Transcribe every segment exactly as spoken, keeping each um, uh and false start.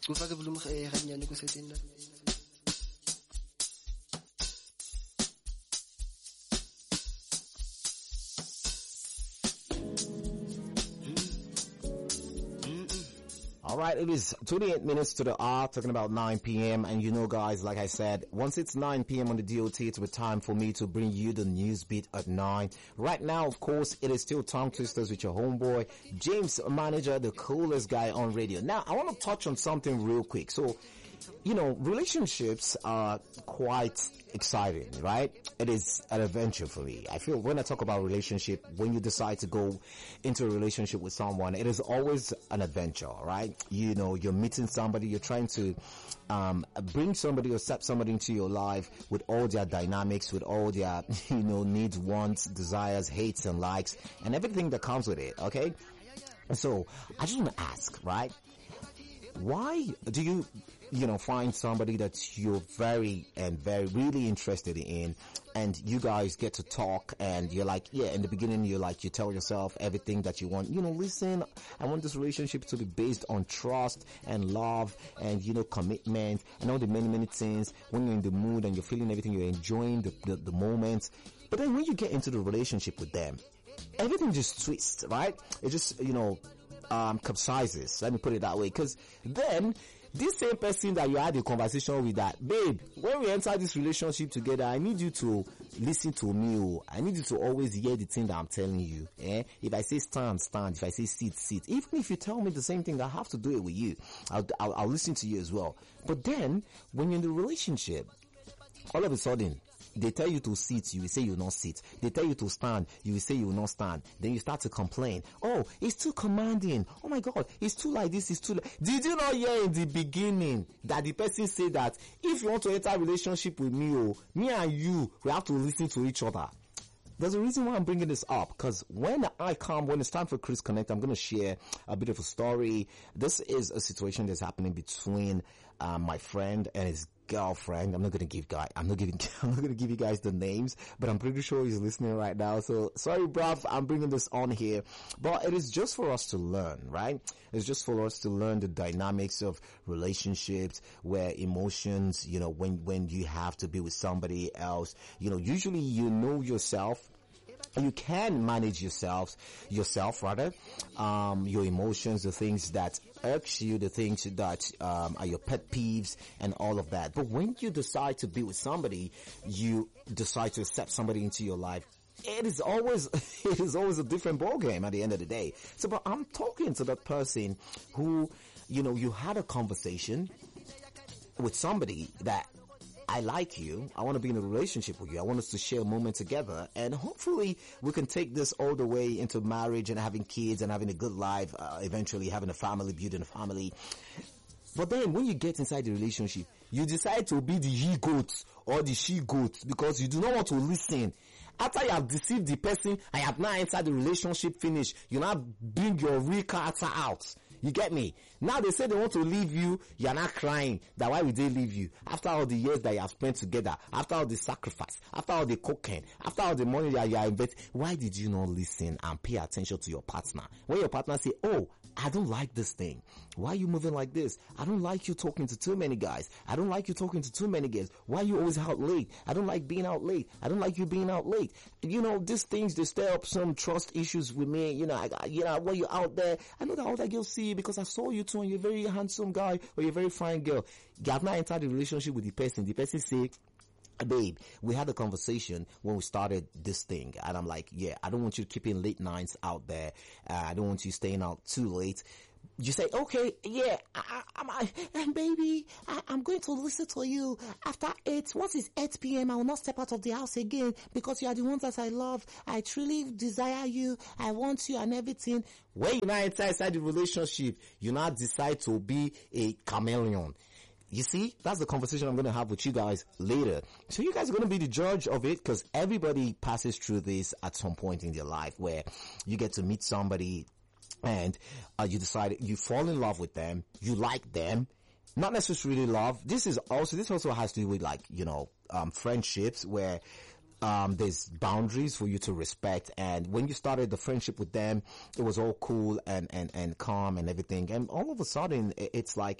Kufake volume ge ganyane go setting na. All right, it is twenty-eight minutes to the hour, talking about nine p.m. And you know, guys, like I said, once it's nine p.m. on the D O T, it's time for me to bring you the news beat at nine. Right now, of course, it is still Tongue Twisters with your homeboy, James Manager, the coolest guy on radio. Now, I want to touch on something real quick. So, you know, relationships are quite exciting, right? It is an adventure for me. I feel when I talk about relationship, when you decide to go into a relationship with someone, it is always an adventure, right? You know, you're meeting somebody, you're trying to um bring somebody or step somebody into your life with all their dynamics, with all their, you know, needs, wants, desires, hates and likes, and everything that comes with it, okay? So, I just want to ask, right? Why do you you know, find somebody that you're very and very really interested in, and you guys get to talk, and you're like, yeah, in the beginning you're like, you tell yourself everything that you want, you know, listen, I want this relationship to be based on trust and love and, you know, commitment and all the many, many things. When you're in the mood and you're feeling everything, you're enjoying the, the, the moment. But then when you get into the relationship with them, everything just twists, right? It just, you know, um, capsizes. Let me put it that way. Cause then, this same person that you had a conversation with, that, babe, when we enter this relationship together, I need you to listen to me. Oh. I need you to always hear the thing that I'm telling you. Eh? If I say stand, stand. If I say sit, sit. Even if you tell me the same thing, I have to do it with you. I'll, I'll, I'll listen to you as well. But then, when you're in the relationship, all of a sudden, they tell you to sit, you will say you will not sit. They tell you to stand, you will say you will not stand. Then you start to complain. Oh, it's too commanding. Oh my God, it's too like this, it's too like... Did you not hear in the beginning that the person said that if you want to enter a relationship with me, oh, me and you, we have to listen to each other? There's a reason why I'm bringing this up, because when I come, when it's time for Chris Connect, I'm going to share a bit of a story. This is a situation that's happening between um, my friend and his girlfriend. I'm not gonna give guy. I'm not giving. I'm not gonna give you guys the names, but I'm pretty sure he's listening right now. So sorry, bruv. I'm bringing this on here, but it is just for us to learn, right? It's just for us to learn the dynamics of relationships, where emotions, you know, when when you have to be with somebody else, you know, usually you know yourself. You can manage yourself, yourself rather, um, your emotions, the things that irks you, the things that um, are your pet peeves, and all of that. But when you decide to be with somebody, you decide to accept somebody into your life. It is always, it is always a different ball game at the end of the day. So, but I'm talking to that person who, you know, you had a conversation with somebody that, I like you, I want to be in a relationship with you, I want us to share a moment together, and hopefully we can take this all the way into marriage and having kids and having a good life, uh, eventually having a family, building a family. But then when you get inside the relationship, you decide to be the he-goat or the she-goat because you do not want to listen. After you have deceived the person and you have now entered the relationship finish, you now bring your real character out. You get me? Now they say they want to leave you, you're not crying. That why would they leave you? After all the years that you have spent together, after all the sacrifice, after all the cooking, after all the money that you are investing, why did you not listen and pay attention to your partner? When your partner say, oh, I don't like this thing. Why are you moving like this? I don't like you talking to too many guys. I don't like you talking to too many girls. Why are you always out late? I don't like being out late. I don't like you being out late. You know, these things, they stir up some trust issues with me. You know, I, you know, when you're out there, I know that all that girls see you because I saw you too and you're a very handsome guy or you're a very fine girl. You have not entered a relationship with the person. The person say, babe, we had a conversation when we started this thing, and I'm like, yeah, I don't want you keeping late nights out there. Uh, I don't want you staying out too late. You say, okay, yeah, I, I, I, and baby, I, I'm going to listen to you after eight. Once it's eight p.m., I will not step out of the house again because you are the ones that I love. I truly desire you. I want you and everything. When you now enter inside the relationship, you now decide to be a chameleon. You see, that's the conversation I'm going to have with you guys later. So you guys are going to be the judge of it, because everybody passes through this at some point in their life where you get to meet somebody and uh, you decide you fall in love with them, you like them, not necessarily love. This is also, this also has to do with, like, you know, um, friendships where Um, there's boundaries for you to respect. And when you started the friendship with them, it was all cool and, and, and calm and everything. And all of a sudden, it's like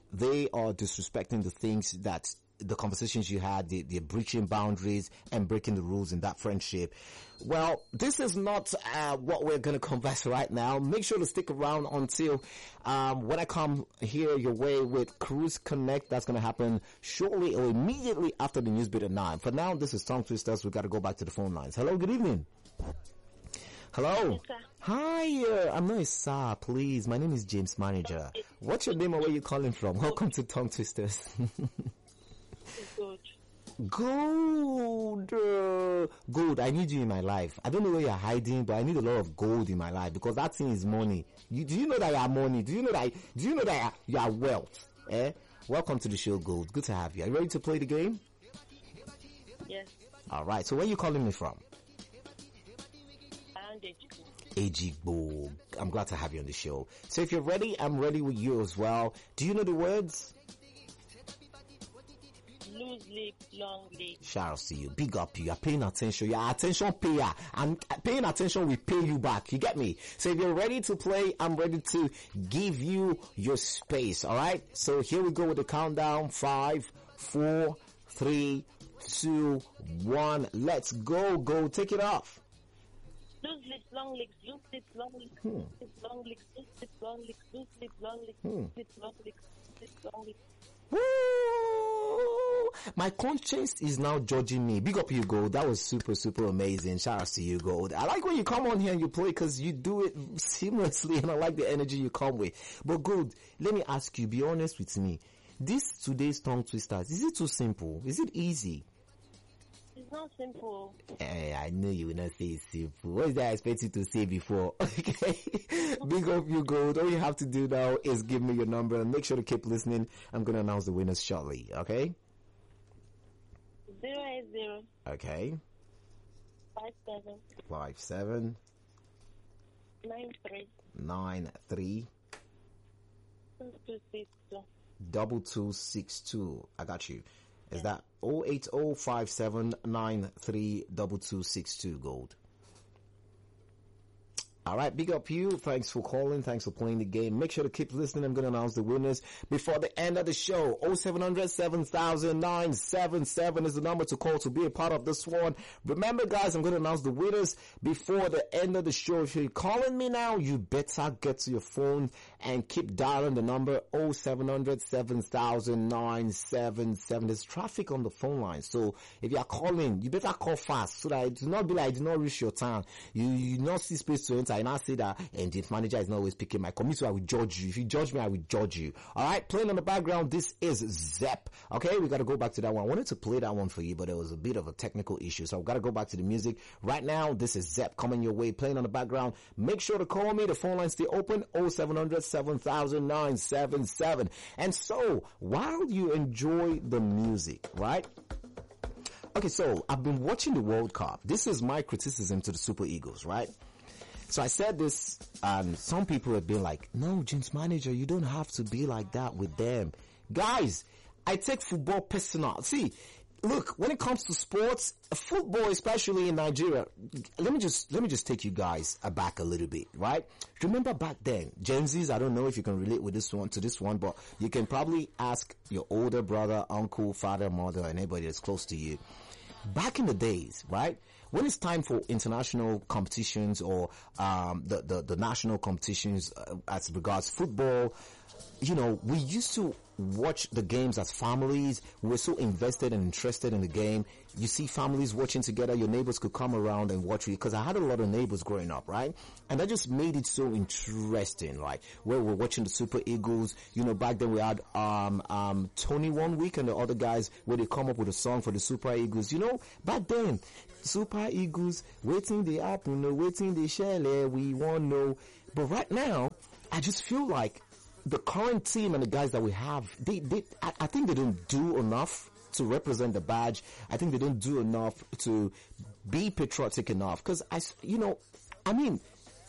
they are disrespecting the things that the conversations you had, they, they're breaching boundaries and breaking the rules in that friendship. Well, this is not uh, what we're going to converse right now. Make sure to stick around until um, when I come here your way with Cruise Connect. That's going to happen shortly or immediately after the news bit at nine. For now, this is Tongue Twisters. We've got to go back to the phone lines. Hello, good evening. Hello. Yes, sir. Hi, uh, I'm not a sir, please. My name is James Manager. What's your name and where you calling from? Welcome to Tongue Twisters. Good. Gold, uh, gold. I need you in my life. I don't know where you're hiding, but I need a lot of gold in my life because that thing is money. You, do you know that you are money? Do you know that? Do you know that you are wealth? Eh? Welcome to the show, Gold. Good to have you. Are you ready to play the game? Yes. All right. So where are you calling me from? Around Ejigbo. Ejigbo. I'm glad to have you on the show. So if you're ready, I'm ready with you as well. Do you know the words? Loose lip, long lip. Shout out to you. Big up you. You're paying attention. You're attention payer. And paying attention will pay you back. You get me? So if you're ready to play, I'm ready to give you your space. All right? So here we go with the countdown. Five, four, three, two, one. Let's go. Go. Take it off. Loose lips, long lips, loose lips, long lips, Hmm. loose lips, long lips, loose lips, long lips, loose lips, long lips, Hmm. loose lips, long lips, loose lips, long lips. Woo! My conscience is now judging me. Big up you, Gold. That was super, super amazing. Shout out to you, Gold. I like when you come on here and you play because you do it seamlessly and I like the energy you come with. But Gold, let me ask you, be honest with me. This today's tongue twisters, is it too simple? Is it easy? It's not simple. Eh, I know you will not say it's simple. What did I expect you to say before? Okay. Big up you, Gold. All you have to do now is give me your number and make sure to keep listening. I'm going to announce the winners shortly. Okay? Zero eight zero Okay. five seven Five, seven, nine three nine, three, two two six two. double two six two. I got you. Is that oh eight oh five seven nine three double two six two, Gold? All right, big up you. Thanks for calling. Thanks for playing the game. Make sure to keep listening. I'm going to announce the winners before the end of the show. oh seven hundred seven thousand nine seven seven is the number to call to be a part of this one. Remember, guys, I'm going to announce the winners before the end of the show. If you're calling me now, you better get to your phone and keep dialing the number oh seven hundred seven thousand nine seven seven. There's traffic on the phone line. So if you're calling, you better call fast so that it do not be like it did not reach your time. You, you not see space to enter. I now say that and the manager is not always picking my call. Me too, I will judge you. If you judge me, I will judge you. All right, playing on the background, this is Zep. Okay, we got to go back to that one. I wanted to play that one for you, but there was a bit of a technical issue, so I've got to go back to the music. Right now, this is Zep coming your way, playing on the background. Make sure to call me. The phone lines stay open, oh seven hundred seven thousand nine seven seven. And so, while you enjoy the music, right? Okay, so I've been watching the World Cup. This is my criticism to the Super Eagles, right? So I said this, and some people have been like, no, James Manager, you don't have to be like that with them. Guys, I take football personal. See, look, when it comes to sports, football, especially in Nigeria, let me just, let me just take you guys back a little bit, right? Remember back then, Gen Zs, I don't know if you can relate with this one to this one, but you can probably ask your older brother, uncle, father, mother, and anybody that's close to you. Back in the days, right? When it's time for international competitions or um, the, the the national competitions uh, as regards football, you know, we used to watch the games as families. We were so invested and interested in the game. You see families watching together. Your neighbors could come around and watch you, because I had a lot of neighbors growing up, right? And that just made it so interesting, like where we're watching the Super Eagles. You know, back then we had um um Tony one week and the other guys where they come up with a song for the Super Eagles. You know, back then, Super Eagles, waiting they happen, no waiting they share, we won't know. But right now, I just feel like the current team and the guys that we have, they, they, I, I think they don't do enough to represent the badge. I think they don't do enough to be patriotic enough. Cause I, you know, I mean,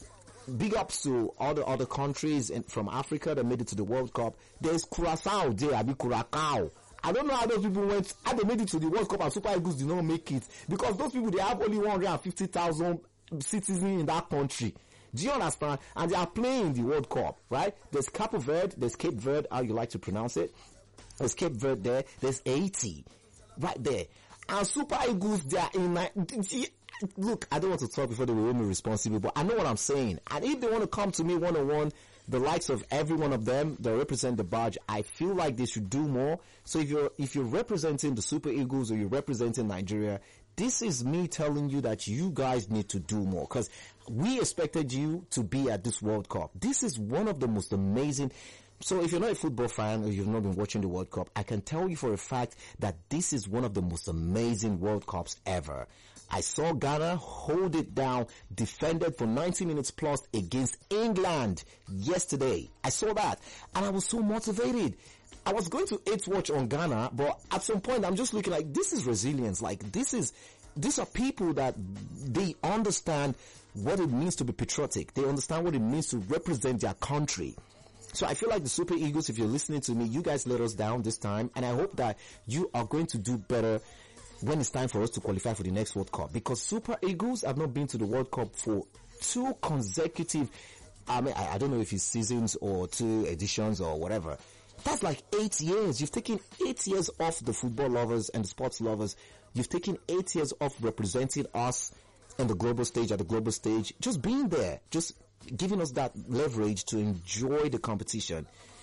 big ups to all the other countries in, from Africa that made it to the World Cup. There's Curacao there, I mean Curacao. I don't know how those people went, how they made it to the World Cup and Super Eagles did not make it. Because those people, they have only one hundred fifty thousand citizens in that country. Do you understand? And they are playing the World Cup, right? There's Cape Verde, there's Cape Verde, how you like to pronounce it. There's Cape Verde there, there's Haiti, right there. And Super Eagles, they are in my, look, I don't want to talk before they will hold me responsible, but I know what I'm saying. And if they want to come to me one-on-one, the likes of every one of them that represent the badge, I feel like they should do more. So if you're, if you're representing the Super Eagles or you're representing Nigeria, this is me telling you that you guys need to do more, because we expected you to be at this World Cup. This is one of the most amazing. So if you're not a football fan or you've not been watching the World Cup, I can tell you for a fact that this is one of the most amazing World Cups ever. I saw Ghana hold it down, defended for ninety minutes plus against England yesterday. I saw that and I was so motivated. I was going to eight watch on Ghana, but at some point I'm just looking like, this is resilience. Like this is, these are people that they understand what it means to be patriotic. They understand what it means to represent their country. So I feel like the Super Eagles, if you're listening to me, you guys let us down this time, and I hope that you are going to do better when it's time for us to qualify for the next World Cup, because Super Eagles have not been to the World Cup for two consecutive, I mean, I, I don't know if it's seasons or two editions or whatever. That's like eight years. You've taken eight years off the football lovers and the sports lovers. You've taken eight years off representing us on the global stage, at the global stage, just being there, just giving us that leverage to enjoy the competition.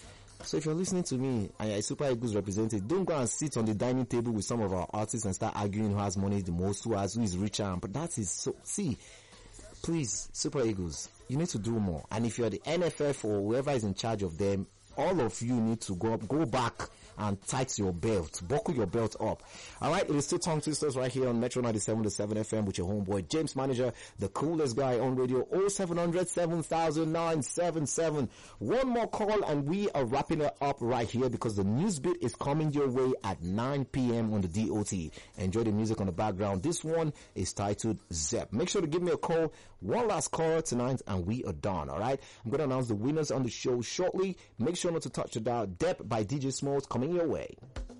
So if you're listening to me and you're a Super Eagles representative, don't go and sit on the dining table with some of our artists and start arguing who has money the most, who has, who is richer. But that is so, see, please, Super Eagles, you need to do more. And if you're the N F F or whoever is in charge of them, all of you need to go go back and tighten your belt, buckle your belt up. All right, it is still Tongue Twisters right here on Metro ninety-seven point seven F M with your homeboy James Manager, the coolest guy on radio. oh seven hundred, seven thousand nine seven seven. One more call and we are wrapping it up right here, because the news bit is coming your way at nine p.m. on the D O T. Enjoy the music on the background. This one is titled Zep. Make sure to give me a call. One last call tonight and we are done. All right, I'm going to announce the winners on the show shortly. Make sure not to touch the dial. Dep by D J Smalls coming your way.